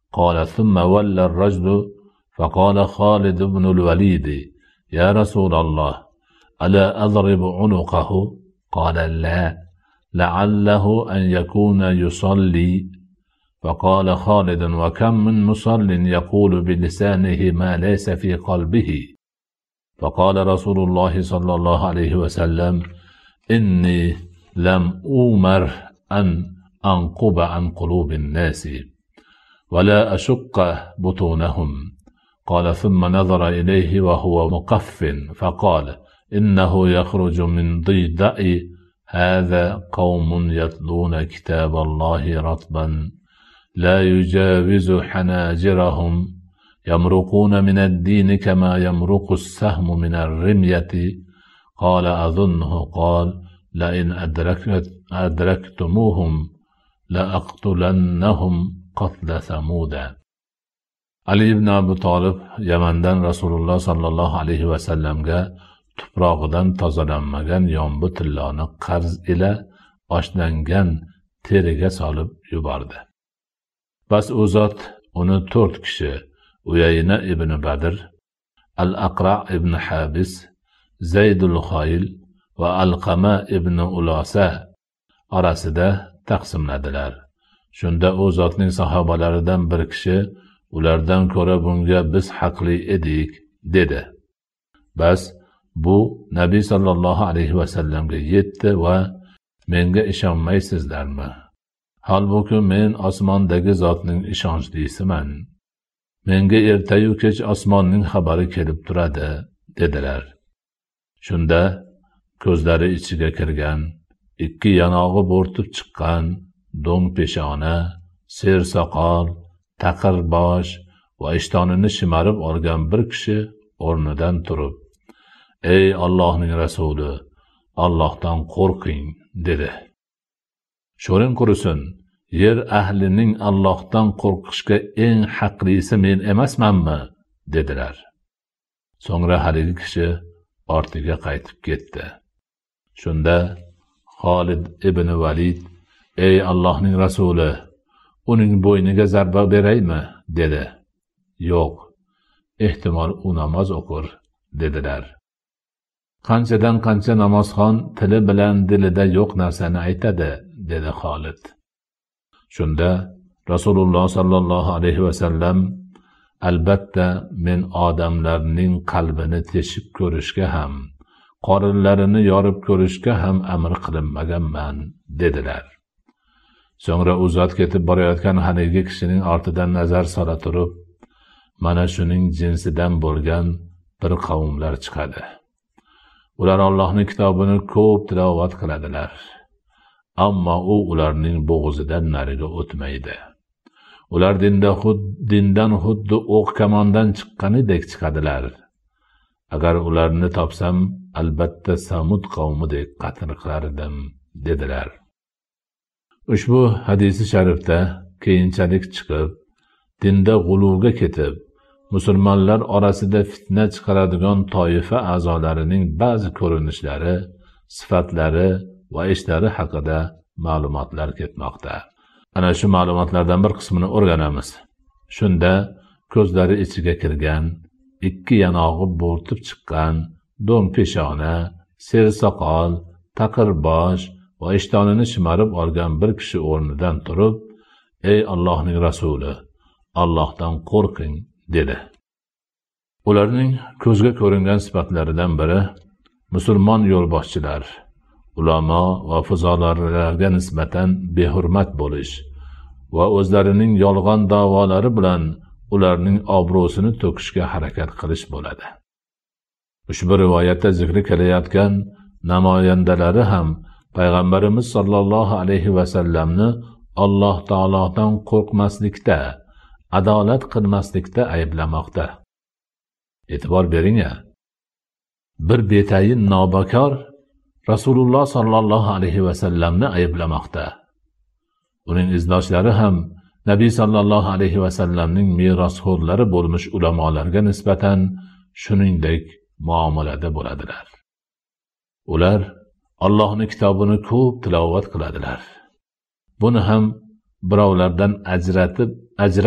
قال ثم ولى الرجل فقال خالد بن الوليد يا رسول الله ألا أضرب عنقه؟ قال لا، لعله أن يكون يصلي. فقال خالد وكم من مصل يقول بلسانه ما ليس في قلبه. فقال رسول الله صلى الله عليه وسلم إني لم أؤمر أن أنقب عن قلوب الناس ولا أشق بطونهم. قال ثم نظر إليه وهو مقف فقال إنه يخرج من ضيدأ هذا قوم يتلون كتاب الله رطبا لا يجاوز حناجرهم يمرقون من الدين كما يمرق السهم من الرمية. قال أظنه قال لئن أدركتموهم لأقتلنهم قتل ثمود. Ali ibn Abi Talib Yamandan Rasululloh sallallohu alayhi va sallamga tuprog'idan tozalanmagan yombi tilloni qarz ila oshlangan teriga solib yubordi. Bas u zot uni 4 kishi Uyayna ibn Badr, Al-Aqra ibn Habis, Zaydul Khoyl va Alqama ibn Ulosa orasida taqsimladilar. Shunda u zotning sahobalaridan bir kishi ulardan ko'ra bunga biz haqli edik dedi. Bas bu Nabiy sallallohu alayhi va sallamga yetdi va menga ishonmaysizlarmi? Halbuki men osmondagi zotning ishonchlisiman. Menga ertayu kech osmonning xabari kelib turadi dedilar. Shunda ko'zlari ichiga kirgan, 2 yanog'i bo'rtib chiqqan, do'ng peshona, ser soqol, taqir bosh va ishtonini shimarib olgan bir kishi o'rnidan turib, ey Allohning rasuli, Allohdan qo'rqing dedi. Sho'ring qurisin, yer ahlining Allohdan qo'rqishga eng haqlisi men emasmanmi dedilar. So'ngra haligi kishi ortiga qaytib ketdi. Shunda Xolid ibn Valid ey Allohning rasuli, uning bo'yniga zarba beraymi dedi. Yo'q, ehtimol u namoz o'qir dedilar. Qanchadan qancha namozxon tili bilan dilida yo'q narsani aytadi dedi Xolid. Shunda Rasululloh sallallohu alayhi va sallam albatta men odamlarning qalbini teshib ko'rishga ham, qorinlarini yorib ko'rishga ham amr qilinmaganman dedilar. So'ngra u zot ketib borayotgan haligi kishining ortidan nazar sola turib, mana shuning jinsidan bo'lgan bir qavmlar chiqadi. Ular Allohning kitobini ko'p tilovat qiladilar, ammo u ularning bo'g'zidan nariga o'tmaydi. Ular dindan xuddi o'q kamondan chiqqanidek chiqadilar. Agar ularni topsam, albatta Samud qavmidek qatl qilardim dedilar. Ushbu hadisi sharifda keyinchalik chiqib, dinda g'uluvga ketib, musulmonlar orasida fitna chiqaradigan toifa a'zolarining ba'zi ko'rinishlari, sifatlari va ishlari haqida ma'lumotlar ketmoqda. Ana shu ma'lumotlardan bir qismini o'rganamiz. Shunda ko'zlari ichiga kirgan, 2 yanog'i bo'rtib chiqqan, do'ng peshona, ser soqol, taqir bosh va ishtonini shimarib olgan bir kishi o'rnidan turib, ey Allohning rasuli, Allohdan qo'rqing dedi. Ularning ko'zga ko'ringan sifatlaridan biri musulmon yo'lboshchilar, ulamo va fuzolarlarga nisbatan behurmat bo'lish va o'zlarining yolg'on da'volari bilan ularning obro'sini to'kishga harakat qilish bo'ladi. Ushbu rivoyatda zikri qilayotgan namoyandalari ham Payg'ambarimiz sollallohu alayhi va sallamni Alloh taolodan qo'rqmaslikda, adolat qilmaslikda ayblamoqda. E'tibor bering-a. Bir betayin nobakor Rasululloh sollallohu alayhi va sallamni ayblamoqda. Uning izdoshlari ham Nabiy sollallohu alayhi va sallamning merosxo'rlari bo'lmuş ulamolarga nisbatan shuningdek muomalada bo'ladilar. Ular Allohning kitobini ko'p tilovat qiladilar. Buni ham birovlardan ajratib